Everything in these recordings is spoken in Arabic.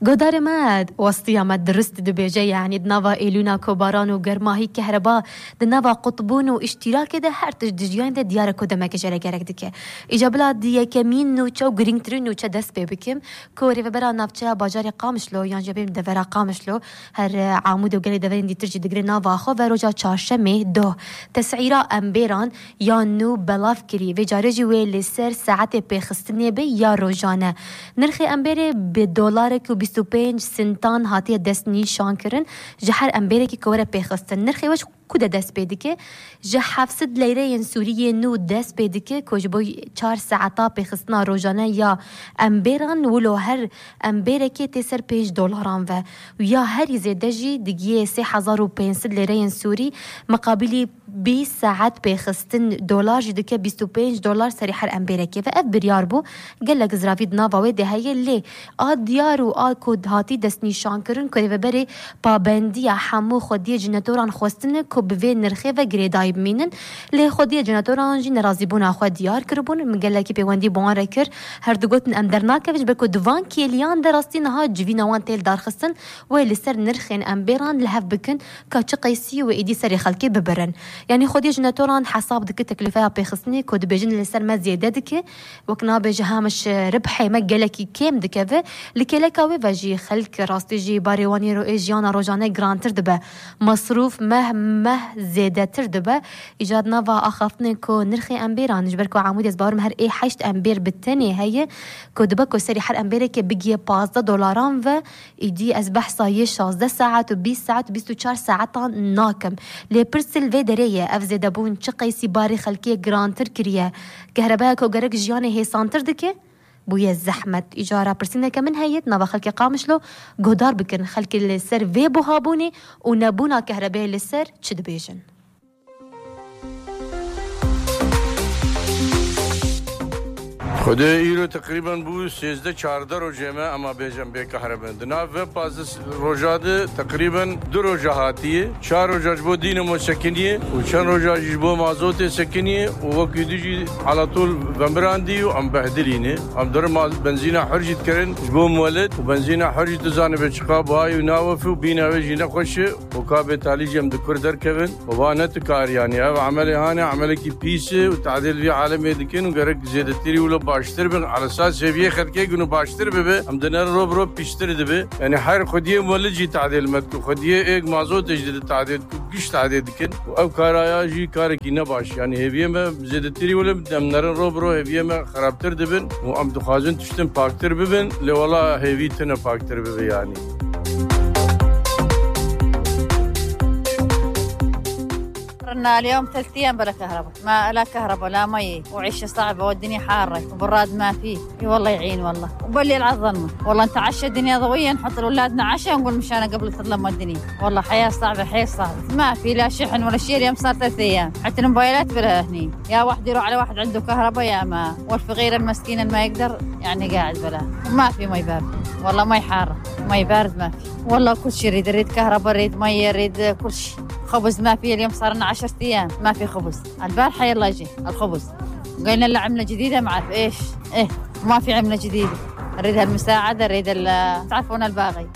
قدر ما وسطيا ما درست دبيجة يعني دنافا إيلونا كوباران وقرماهي كهرباء دنافا قطبون واشتراك ده هر تجديان ده ديارة كده ما كجرا جرك دكه إجابلا ديه كمين نوچا وگرینگ ترین نوچا دست ببکم کوری و برا نافچه باجاری قامشلو یا جبیم دورا قامشلو هر عمود وگلی دورین دی ترجی دگری ناوا خو و روجا چهارشنبه دو تسعیرا امبیران یا نو بلاف کری و جارجی وی لسر ساعت پیخستنی به یا روزانه نرخ امبیر به دلار کو 25 سنتان هاتی دست نیشان کرن جهر امبیر کی کوره پیخستن نرخ وش کود دست بدیکه جه 700 لیره سوریه نو دست بدیکه کوجبوی 4 ساعتا پیخستنا روزانه یا امبیران ولو هر امبیره که تسر $5 و یا هر زیده جی دیگه 3500 لیره سوری مقابلی 20 ساعت پیخستن دلار جدیکه $25 سری هر امبیره که و اف بریار بو گلک زرافید ناواوی دهیه لی دیار و کود هاتی دست نیشان کرن که و بری پابندی همو خودی جنتوران خوستن که به نرخه و گریدای بمینن لی خودی جنتوران جی نرازی بون آخوا دیار کربون مگلکی پیوندی بوان رکر هر دو گوتن ام درناکه وش بکو دوان کیلیان دراستی نها جوی نوان تیل دار خستن و لسر نرخین امبیران لحف بکن که چه قیسی و ایدی سری خلکی ببرن يعني خودي جناتوران حساب دك تكلفة بيخصني كود بيجن لسر ما زيادة دك وكنا بجهامش ربحي ما جلكي كم دكفة لكلكاوي بجي خلك راستي جي باريواني روجانا روجانا جرانتر دبا مصروف مه زيادة تردبا إيجاد نافا أخافتني كو نرخي أمبيران جبركو عمود يزبار مهر إيه 8 أمبير بالتاني هي كود بكو سري حر أمبير كي بيجي $15 و إيدي أزبح صايش 16 ساعات و 20 ساعات و 24 ساعات ناكم لبرسل في دريه افزه دبون چه قیسی باری خلکی گرانتر کریه کهرباء کو گرک جیانه هی سانتر دکه بوی زحمت اجاره پرسینه که من هیت نوا خلکی قامشلو گودار بکن خلکی لسر وی بوهابونی و نبونا کهرباء لسر چه دبیجن خدا ایرو تقریبا بو 13-14 روزه اما بیجم به کهربند نه و پاس روزاده تقریبا 2 روزه هاتیه 4 روزه بو دین مسکنیه و 4 روزه بو مازوت سکنیه و وقتی على طول بمراندی و ام بهدلینه ام در ما بنزین حرجت کردن بو مولد و بنزین حرجت زانه به چقاب های و ناوف و بینا وجینه خوشه و کاب تالی جم دکر در کردن و وانت کار یعنی او عمل هانه عمل کی پیسه و تعدیل وی عالم دکن و گرک زیادتی ولا باشتر بن على اساس سویه خدکه گنو باشتر به ام دنر روب پیشتر دبه یعنی هر خودیه مولجی تعدیل مت خودیه یک مازوت جدید تعدیل گش تعدیل دکن و او کارا جی کار کی نباش یعنی هویه ما زیادتی ولا ام نر روب هویه ما خرابتر دبن و ام دخازن تشتن پاکتر ببن لی والله هویه تن پاکتر به یعنی اليوم 3 أيام بلا كهرباء ما لا كهرباء لا مي وعيشة صعبة والدنيا حارة وبراد ما فيه والله يعين والله وبالليل على الظلمة والله نتعشى الدنيا ضوية نحط لأولادنا عشاء ونقول مشانا قبل تظلم الدنيا والله حياة صعبة حياة صعبة ما في لا شحن ولا شيء اليوم صار 3 أيام حتى الموبايلات بلا هني يا واحد يروح على واحد عنده كهرباء يا ما والفقير المسكين ما يقدر يعني قاعد بلا ما في مي بارد والله مي حارة مي بارد ما في والله كل شيء يريد كهرباء يريد مي يريد كل شيء خبز ما في اليوم صار لنا 10 أيام ما في خبز البارحة يلا يجي الخبز قلنا له عملة جديدة ما أعرف إيش ما في عملة جديدة نريد المساعدة نريد تعرفون الباغي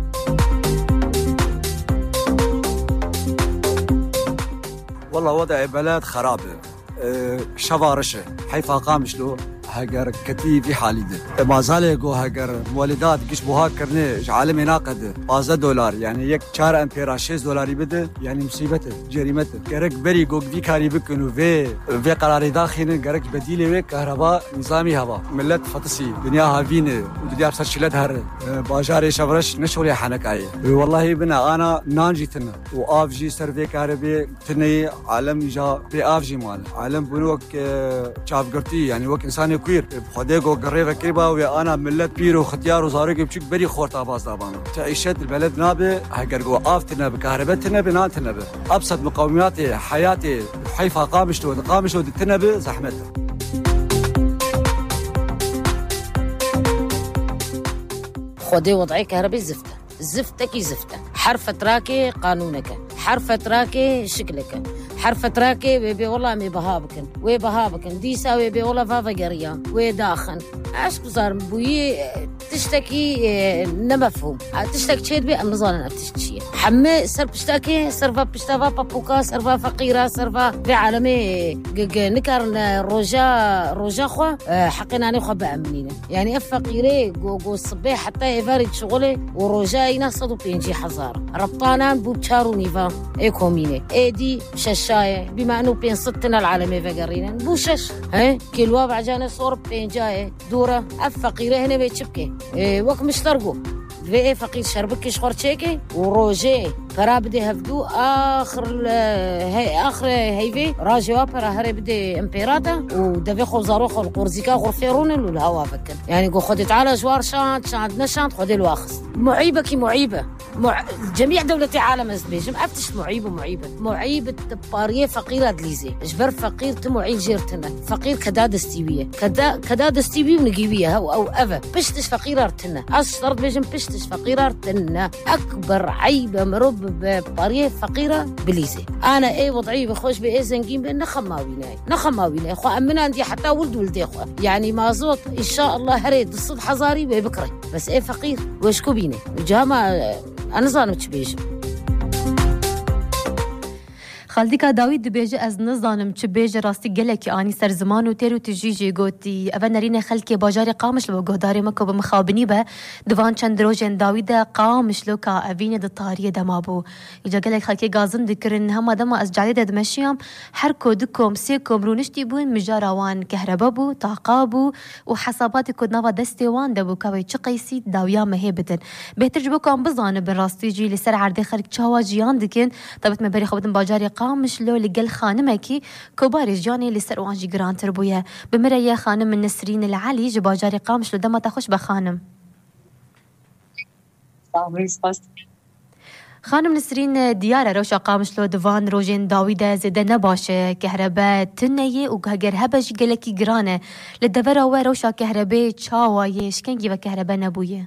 والله وضع بلد خرابة شوارشه حيفا قامش له هاجر كتير في حالي ده ما زال يقول هاجر مولدات قش بوها كرني عالم ناقد $15 يعني يك 4 امبير $6 بده يعني مصيبته جريمته جرك بري جوك في كاري بكنو في قرار داخلين جرك بديله ويك كهرباء نظامي هوا ملت فطسي دنيا هافينه ودنيا بصير شلت هر باجاري شبرش نشوري حنكايه والله بنا انا نانجيتنا واف جي سيرفي كهرباء تني عالم جا بي اف جي مال عالم بنوك شاف قرتي يعني وك انسان كوير خديجو قريبه كيبا وانا ملت بيرو ختيار وزارق بشك بري خورتا باز دابان تعيشت البلد نابه هاجرجو افتنا بكهربتنا بناتنا ابسط مقومات حياتي حيفا قامشتو دتنا زحمتها خدي وضعي كهربي زفتك زفته حرف تراكي قانونك حرف تراكي شكلك حرف تراكي ويبي والله مي بهابكن ديسا ويبي والله فافا قريان ويداخن عشق صار بوي تشتكي نمفهوم تشتكي شيء بي أمزانا بتشتكي حمى سر بشتكي سرفا بشتافا بابوكا سرفا فقيرة سرفا في عالمي نكر روجا خوا حقنا أنا خوا بأمنينا يعني فقيرة جو الصباح حتى يفارد شغله وروجا ينصدوا بينجي حزار ربطانا بوبشارو نيفا إيكوميني إيدي ششاية بما أنه بين ستنا العالمي فقرينا بوشش كيلوا بعجانة صور بينجاية دورة فقيرة هنا بيتشبكي وقت مشترقوا في فقير شربك شخور تشيكي وروجي فرا بدي هفدو آخر هيفي راجوا برا هري بدي امبيراتا ودفي خو زاروخ القرزيكا غرفيرون الهوا فكر يعني قو خدي تعالى جوار شانت نشانت خدي الواخص معيبة جميع دولة العالم أزبيجم أفتش معيبة بارية فقيرة دليزي جبر فقير تمعيل جيرتنا فقير كداد استيبية كداد استيبية ونقيبية أو أفا بشتش فقيرة رتنا أشترط بيجم بشتش فقيرة رتنا أكبر عيبة مرب بارية فقيرة بليزي أنا وضعي بخوش زنقين بأن نخماويناي خو أمنا عندي حتى ولدي خو يعني ما زوت إن شاء الله هريد الصد حزاري بكري بس فقير وشكو بيني وجامع أنا ظالمت بيجي خالديكا داوید دبیجه از نزانم چه بیجه راستی گله که آنی سر زمان و تیرو تجیجی گوتی اول نرین خلکی باجار قامش لو گهداری مکو بمخابنی به دوان چند روزن داوید قامش لو کا اوین د تاریه دمابو ایجا گله خلکی گازم دکرن هم دما از جالی دمشیام هر کودکم سیکم رونشتی بون مجاروان کهربا بو طاقابو و حسابات کود نوا دستوان دبو کوي چ قیسی داویا مهبتن بهتر جبو کام بزانه براستی جی لسر عرض خلک چاوا جیان دکن طبت مبری خودن باجار قامش لو لقل خانمكي كبار جاني لسر وانجي جران تربويا بمريا خانم من نسرين العلي جباجاري قامش لو دما تخش بخانم خانم نسرين ديارة روشا قامش لو دفان روجين داويدة زيدا نباشة كهرباء تنية وهجر هبج قلكي جرانة للدفرة وروشا كهرباء تشاواي شكنجي وكهرباء نبوية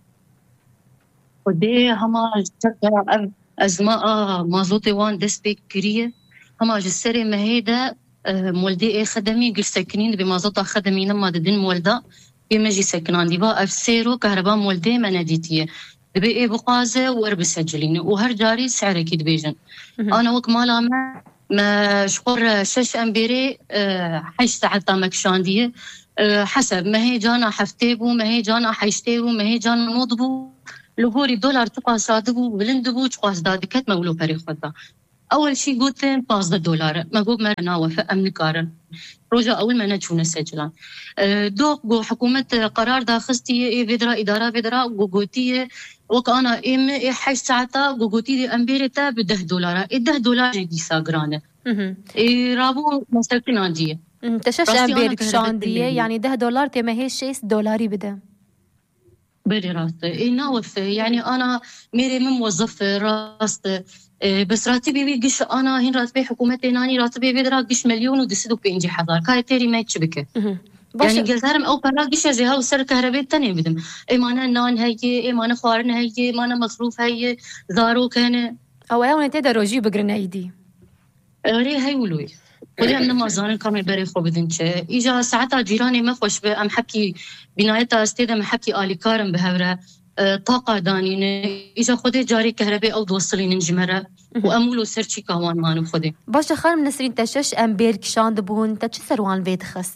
ودي هما جتر أزماء مازوتي وان دسبيك كريه هما جسري مهيدا مولدي خدمي قل ساكنين بمازوطة خدمي نما ددن مولدا بمجي ساكنان ديبا أفسيرو كهرباء مولدي مناديتية دبي بقازة وأرب سجلين وهر جاري سعر كيد بيجن أنا وك مالا ما شقر شش أمبيري حيش ساعتا مكشاندية حسب ما هي جانا حفتيبو ما هي جانا حيشتيبو ما هي جانا نوضبو لغوري دولار تقا صادقو بلندبو تقاس دادكت مولو بري خدا أول شي قلت لهم $5 ما قوب مرنا وفا أمنكارن روجا أول ما نجونا سجلان دوق جو حكومة قرار داخستي فيدرا إدارة فيدرا قوتية وكأنا حيش ساعتا قوتي أمبيرتا $10 $10 جدي ساقرانة رابو مساكن عندي تشاش أمبيرك شاندية يعني $10 تما هي $6 بدا بري راسي ناوف يعني أنا ميري من موظف راست بس راتبي بيقش أنا هين راتبي حكومتي ناني راتبي بيدرا قش $1,200 بينجي حضار كاي تيري ما يتشبكه يعني قلتهم أو برا قش جهة وسر كهرباء تاني بدم إيمانا نان هاي إيمانا خوارن هاي إيمانا مصروف هاي زارو كان أو أنا تقدر أجيب بقرنايدي ري هاي ولوي ولي أنا ما زارن كامل بري خو بدنش إجا ساعتها جيراني ما خوش بأم حكي بنايتها استيدا محكي آلي كارم بهورة طاقة دانين إجا خودي جاري كهرباء أو توصلين نجمرة وأمولو سرشي كوان مانو خودي باشا خانم نسرين تشش أمبير كشان دبون تشسروان بيت خست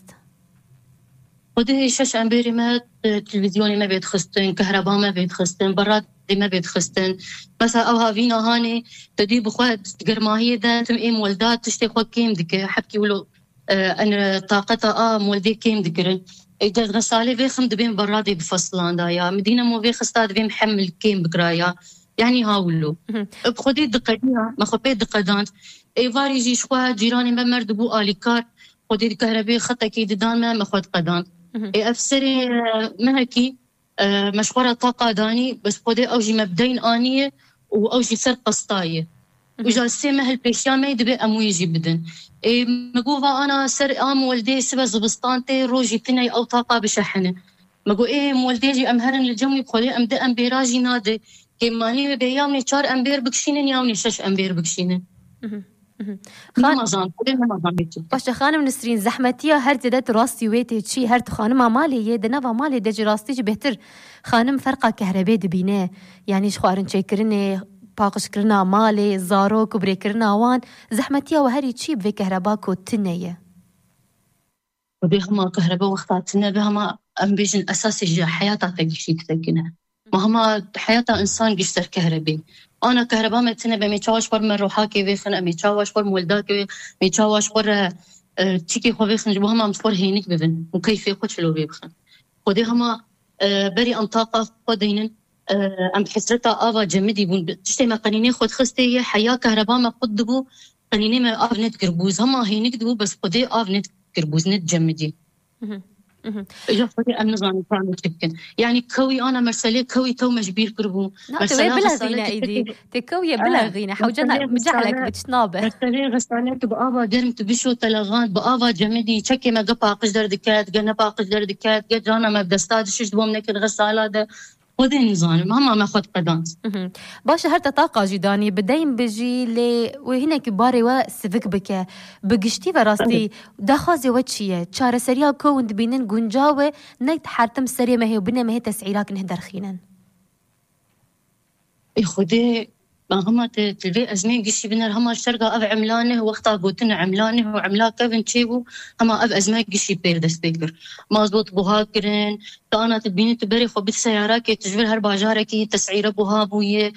خودي شش أمبيري ما تلفزيوني ما بيت خستن كهرباء ما بيت خستن براد ما بيت خستن بس أو هافينا هاني تدي بخوات قرماهية دا تم إيه مولدات تشتي خود كيم دك حبكي ولو أنا طاقتها مولدي كيم دكرن إذا غسالي في خمد بين برادي بفصلان دايا مدينة مو في خستاد في محمل كيم بكرايا يعني هاولو بخدي دقيقة ما خبي دقيقان إيفاري جي شوها جيراني ما مردبو آليكار خدي الكهرباء خطة كي ددان ما خد قدان أفسري مهكي مشوارة طاقة داني بس خدي أوجي مبدين آنية وأوجي سر قسطاية وجالسي مهل بيشامي دبي أمو يجي بدن مقوفا أنا سر والدي سبا زبستانتي روجي تني أو طاقة بشحنة مقو مولدي جي أمهرن للجمي بخولي أمدي أمبيراجي نادي كماني بيامني 4 أمبير بكشينن يامني 6 أمبير بكشينن رمضان باشه خانم نسرین زحمتیه هر زدت راستی ویتی چی هر تو خانم مالیه دنوا مالی دج راستی چی بهتر خانم فرقه کهربی دبینه یعنی خوارن چکرنه پاقش کرنا مالی زارو کبری کرنا وان زحمتیه و هری چی به کهربا کو تنیه وبهما كهرباء وقتاتنا بهما ام بيجن اساسي حياتها تقشي تتكنها مهما حياتها انسان قشتر كهرباء انا كهرباء متنا بميتشاوش بر مروحاكي بيخن اميتشاوش بر مولداكي ميتشاوش بر تشيكي خو بيخن جبهما مصور هينك ببن وكيف يخش لو بيخن وديهما بري انطاقه قدينن ام بحسرتها افا جمدي بون تشتي ما قنيني خد خستي حياه كهرباء ما قدبو قنيني ما افنت قربوز هما هينك دبو بس قدي افنت قربوز نتجمدي اجا فدي النظام كان متكن يعني كوي انا مرسله كوي تو مجبير قربو مرسله بلا غينا ايدي تكوي بلا غينا حوجنا مجعلك بتشنابه مرسله غسالات بابا درمت بشو تلغان بابا جمدي تشكي ما قطع قدر دكات جنا قدر دكات جانا ما بدستاد شش دوم نكن غساله ده ودي نظام هم ما خد قدانس باشه هر طاقه جداني بدايم بجي ل وهنا كباري وسفك بك بقشتي وراستي دخازي وتشيه چاره سريا كوند بينن گنجاوه نيت حرتم سريا ما هي وبنا ما هي تسعيرات نهدر خينن خدي ما هم تلبي ازمين قشي بنر هم الشرقه اب عملانه وقتها قوتنا عملانه وعملا كيفن تشيبو هم اب ازمين قشي بيرد سبيكر مازبوط بوهاكرن انا تبيني تبري خو بالسياره كي تجبر هرباجاره كي تسعيره بوهابويه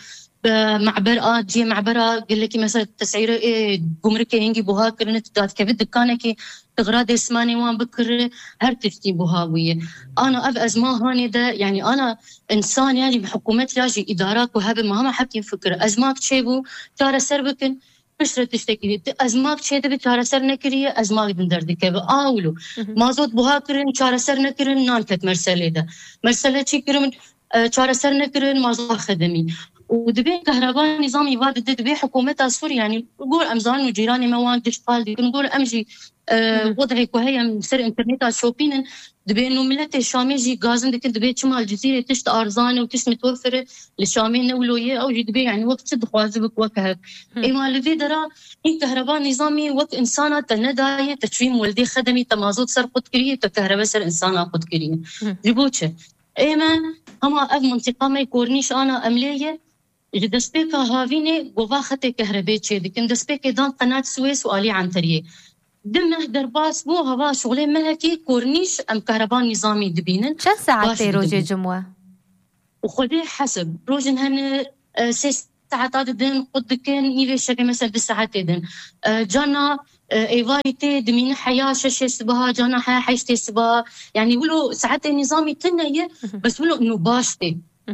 معبر جي معبره قال لك مثلا تسعيره جمركي هنجي بوهاكرن تدات كيف دكانك تغراد اسماني وان بكر هر تفتي بوهاويه انا اب ازما هاني ده يعني انا انسان يعني بحكومه لاجي ادارات وهب ما هم حكي فكر ازماك تشيبو ترى سربكن مش تشتكي ازماك تشيد بترى سر نكريه ازماك بندردك اولو ما زود بوهاكرن ترى سر نكرن نانت مرسله ده مرسله تشي كرم ترى سر نكرن ما زود خدمي ودبي كهرباء نظام يباد دبي حكومتها سوريا يعني نقول امزان وجيراني مواد دشفال نقول امجي وضعي كوهي مسر انترنت شوبين دبي انه ملت الشامي جي غازن دك دبي شمال الجزيره تشت ارزان وتش متوفره للشامي نولويه او جي دبي يعني وقت تدخوازبك وكهب اي ما اللي درا ان كهرباء نظامي وقت انسانه تندايه تشويم ولدي خدمي تمازوت سر قد كريه كهرباء سر انسانه قد كريه جيبوتشه ايمن هما اف منطقه ما يكورنيش انا امليه دسبيكا هافيني غوفاخته كهربائيه دكن دسبيكا دان قناه سويس والي عنتريه دمه درباس بو هوا شغله ملكي كورنيش ام كهرباء نظامي دبينن كم ساعه روجي جمعه وخدي حسب روجن هن 6 ساعات دن قد كان يفيش مثلا 9 ساعات دن جانا ايفايتي دمين حياه شش سبها جانا حيشتي سبها يعني ولو ساعات نظامي تنيه بس ولو انه باشتي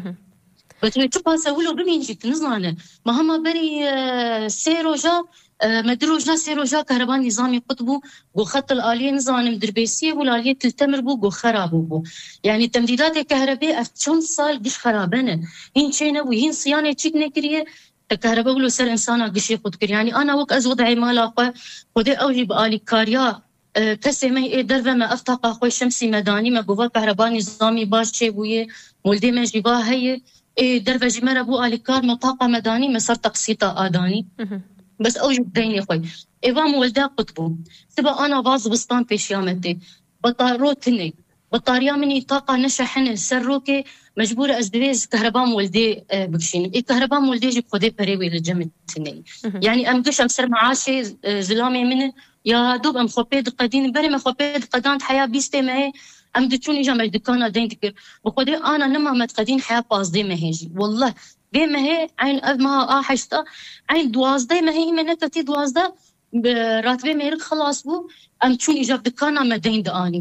بس تشوفها سووا بمين جيت نزانه ما هم بري سيروجا مدروجا سيروجا كهرباء نظامي قطبو وخط الآلية نظام مدربيسية والآلية تلتمر بو خرابو بو يعني تمديدات الكهرباء أفتشون صال قش خرابنا هين شينا وهين صيانة تشيك نكريه الكهرباء ولو سر إنسانا قشي قد كري يعني أنا وك أزوضعي مالاقة ودي أوجي بآلي كاريا كسي ما دربه ما أفتاق أخوي شمسي مداني ما قوة كهرباء نظامي باش شيبوية مولدي ما جيبا هي دربه جمرة بو آلي كار مطاقة مداني ما صار تقسيطة آداني بس أوجد ديني خوي إيوام ولدا قطبو سبا أنا باز بسطان بيشيامتي بطارو تني بطاريا مني طاقة نشحن سروكي مجبورة أزدريز كهرباء مولدي بكشين كهرباء مولدي جيب خدي بريوي للجمع تني يعني أمقش أمسر معاشي زلامي منه يا دوب أم خوبيد قدين بري ما خوبيد قدان حياة بيستي معي أم دتوني جمع دكانا دين تكر بخدي أنا نما متقدين حياة باز دي مهيجي والله بما هي عين ما حشتا عين دوازده ما هي منك تي دوازده راتبه ميرك خلاص بو ام تشون اجاب دكانا مدين داني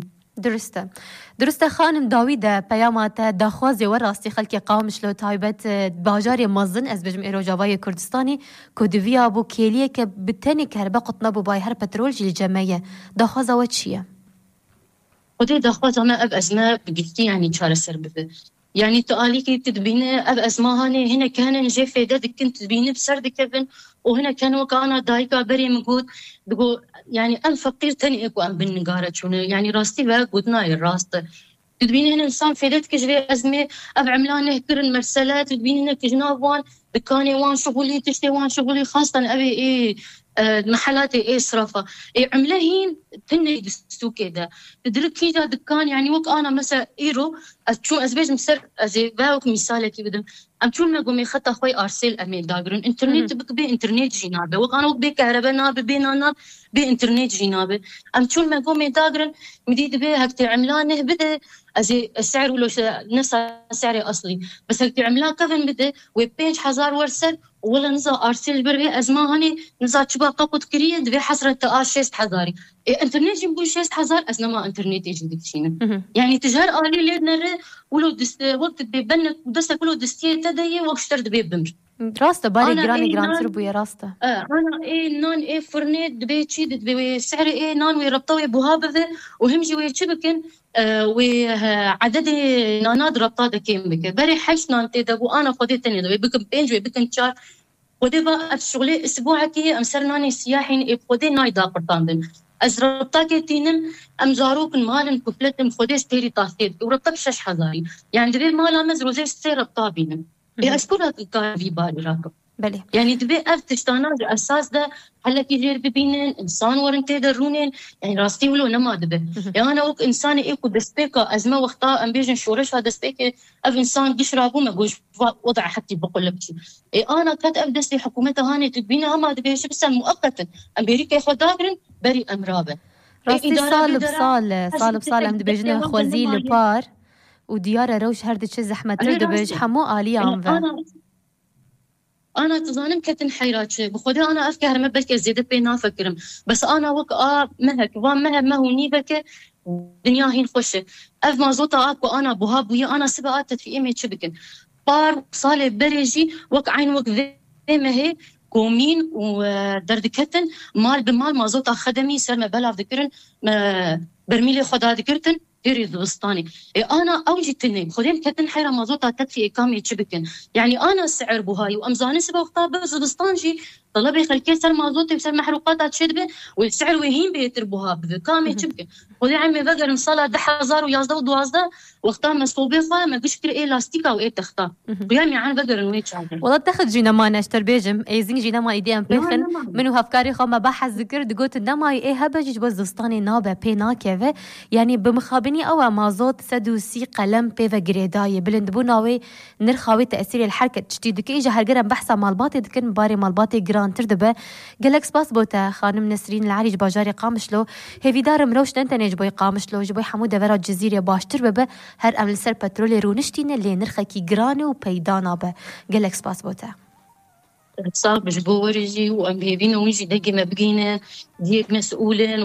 درسته خانم داویده پیامات داخوازی و راستی خلکی قامش لو تایبت باجاری مزن از بجم ایروجاوای کردستانی کودویا بو کلیه که بتنی کربه قطنا بو بای هر پترول جل جمعیه داخوازه و چیه؟ خودی داخوازه ما اب ازمه بگیتی يعني چاره سر بده يعني تقاليكي تدبينه اب اسماهاني هنا كان نجي فيدد كنت تدبينه بسرد كفن وهنا كان وكانا دايكا بري مقود دقو يعني ام فقير تاني اكو ام بالنقارة شونه يعني راستي بقى قدنا الراست تدبينه هنا انسان فيدد كجري ازمه اب عملانه كرن مرسلات تدبينه هنا كجناب وان دكاني وان شغلي تشتي وان شغلي خاصة ابي ايه محلات إسرافة عمله هين تني دستو كده تدرك كده دكان يعني وق أنا مثلا إيرو أشوف أزبيج مسر أزي باوك مثال كي بدم أمشون ما قومي خط أخوي أرسل أمير داغرون إنترنت بك إنترنت جينابه وق أنا وق بكهرباء ناب بينا ناب بإنترنت جينابه أمشون ما قومي داغرون مديد به هكتي عملانه بده أزي السعر ولو نفس سعري أصلي بس هكتي عملان كفن بده وبيج حزار ورسل ولا نزا أرسل بربي أزما هني نزا شبا قاقوت كريه دبي حسرة شيست حزاري إنترنت جنبو شيست حزار أزنما إنترنت يجي دكتشينا يعني تجار آلي ليدنا ولو دست وقت بيبنك ودست كله دستيه تدايه وقشتر دبي بمر راسته بالي جران تربو يا راسته أنا نان فرنيت دبي تشيد دبي سعر نان ويربطوي بوهابه وهمجي ويشبكن وعدد نانات ربطات كيم بك بري حش نان تدبو أنا خديتني دبي بكم بينج بكم شار ودي بقى الشغلة أسبوع كي أمسرناني سياحين بخدي ناي داقر تاندن أزربطاكي تينن أمزاروك المالن كفلتن خديش تيري تاثيد وربطك شش حزاري يعني دبي مالا مزروزيش سير ربطابينن أشكرك كان في بالي راكب بله يعني دبي أفتشتانا الأساس ده هلا كي غير ببينن إنسان ورن تدرونين يعني راستي ولو نما دبي يعني أنا وك إنسان إيكو دسبيكا أزمة وقتها أم بيجن شورش هذا دسبيكا أف إنسان قشرابو ما جوش وضع حتى بقول لك شيء أنا كنت أبدس لي حكومتها هاني تبينها ما دبي شو بس مؤقتا أمريكا ياخداغرن بري أمرابه راستي صال بصال أم دبيجنا خوازي لبار وديارة روش هردت شي زحمة تردبج حمو آلية عمفا أنا تظانم كتن حيرات شيء بخودي أنا أفكر ما بلك زيادة بينا فكرم بس أنا وك مهك ومهب ما هو نيبك دنيا هين خوشة أف ما زوطة أكو أنا بوهاب ويا أنا سبقات في إيمي تشبكن بار صالة بريجي وك عين وك ذي ما هي كومين ودردكتن مال بمال ما زوطة خدمي سر ما بلا ذكرن ما برميلي خدا ذكرتن ديري الوسطاني أنا أوجي تني خدين كتن حيرة مازوطة تكفي إقامة تشبكن يعني أنا سعر بهاي وأمزاني سبا وقتها بس الوسطانجي طلبي خلكي سر مازوطة وسر محروقات تشدبه والسعر وهين بيتر بها بإقامة تشبكن خدين عمي بقر مصالة 10,000 ويازده ودوازده وقتها مسكوبي خا ما قش كري لاستيكا وإيه تختار ويامي عن بقر نويتش عادل والله تاخد جينا ما نشتر بيجم أيزين جينا ما إيدي أم بيخن منو هفكاري خما بحث ذكر دقوت النما إيه هبجي بس وسطاني نابه بينا كذا يعني بمخابني أو مازوت سدوسي قلم بيفا جريداي بلندبوناوي نرخاوي تأثير الحركة تشتيد كي إجا هالجرم بحثا مالباتي ذكر مباري مالباتي جران تردبه جالكس باس بوتا خانم نسرين العريج باجاري قامشلو هيفي دار مروش ننتنج بوي قامشلو جبوي حمودة ورا الجزيرة باشتر ببه هر أمل سر بترولي رونشتين اللي نرخكي جرانو بيدانا به جالكس باس بوتا صار بجبورجي وأم هيفين ويجي دقي ما بقينا ديك مسؤولين